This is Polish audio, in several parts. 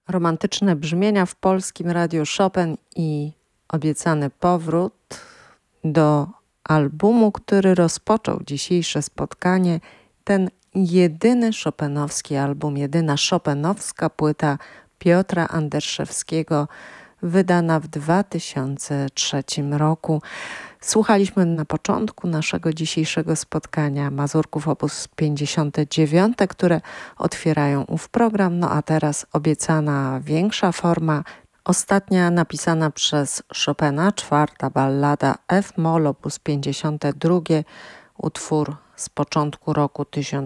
Romantyczne brzmienia w Polskim Radiu Chopin i obiecany powrót do albumu, który rozpoczął dzisiejsze spotkanie. Ten jedyny chopinowski album, jedyna chopinowska płyta Piotra Anderszewskiego, wydana w 2003 roku. Słuchaliśmy na początku naszego dzisiejszego spotkania mazurków op. 59, które otwierają ów program, no a teraz obiecana większa forma, ostatnia napisana przez Chopina, czwarta ballada F-moll op. 52, utwór z początku roku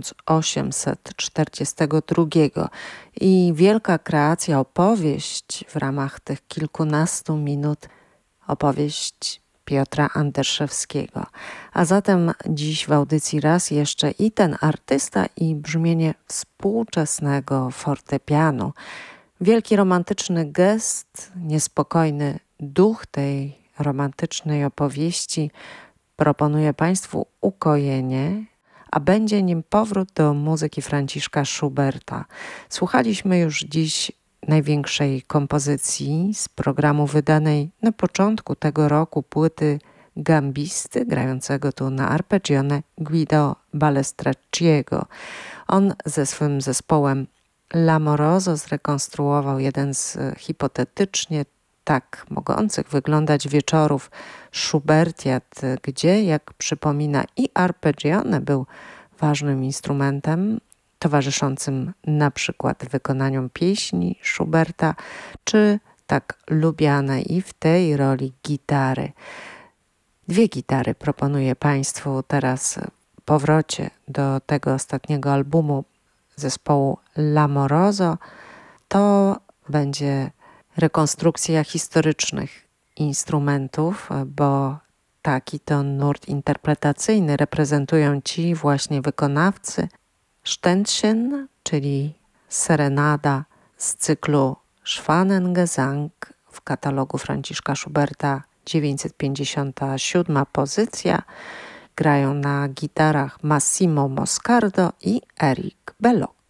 1842 i wielka kreacja, opowieść w ramach tych kilkunastu minut, opowieść Piotra Anderszewskiego. A zatem dziś w audycji raz jeszcze i ten artysta, i brzmienie współczesnego fortepianu. Wielki romantyczny gest, niespokojny duch tej romantycznej opowieści proponuje Państwu ukojenie, a będzie nim powrót do muzyki Franciszka Schuberta. Słuchaliśmy już dziś największej kompozycji z programu wydanej na początku tego roku, płyty gambisty grającego tu na arpeggione Guido Balestracciego. On ze swym zespołem L'Amoroso zrekonstruował jeden z hipotetycznie tak mogących wyglądać wieczorów Schubertiad, gdzie, jak przypomina, i arpeggione był ważnym instrumentem towarzyszącym na przykład wykonaniom pieśni Schuberta, czy tak lubianej i w tej roli gitary. Dwie gitary proponuję Państwu teraz w powrocie do tego ostatniego albumu zespołu L'Amoroso. To będzie rekonstrukcja historycznych instrumentów, bo taki to nurt interpretacyjny reprezentują ci właśnie wykonawcy. Ständchen, czyli serenada z cyklu Schwanengesang w katalogu Franciszka Schuberta, 957 pozycja. Grają na gitarach Massimo Moscardo i Eric Belloc.